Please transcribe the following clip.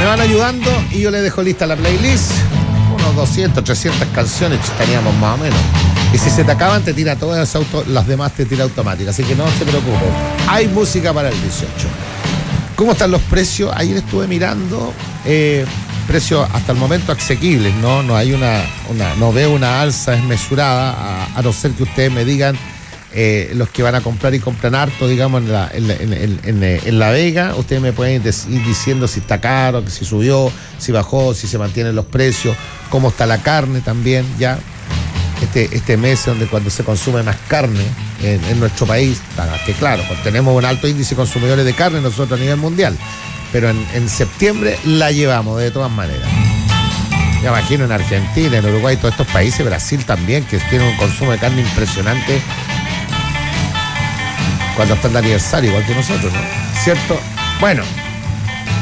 van ayudando y yo les dejo lista la playlist. Unos 200, 300 canciones estaríamos más o menos. Y si se te acaban, te tira todas las demás te tira automática. Así que no se preocupen. Hay música para el 18. ¿Cómo están los precios? Ayer estuve mirando precios hasta el momento asequibles, ¿no? No hay no veo una alza desmesurada, a no ser que ustedes me digan los que van a comprar y compran harto, digamos, en La Vega. Ustedes me pueden ir diciendo si está caro, si subió, si bajó, si se mantienen los precios, cómo está la carne también, ya. Este mes donde cuando se consume más carne en nuestro país, que claro, pues tenemos un alto índice de consumidores de carne nosotros a nivel mundial, pero en septiembre la llevamos de todas maneras. Me imagino en Argentina, en Uruguay, todos estos países, Brasil también, que tienen un consumo de carne impresionante cuando están de aniversario, igual que nosotros, ¿no? ¿Cierto? Bueno,